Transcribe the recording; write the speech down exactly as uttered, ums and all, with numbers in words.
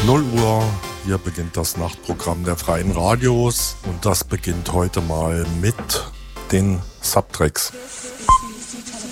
null Uhr, hier beginnt das Nachtprogramm der Freien Radios und das beginnt heute mal mit den Subtracks.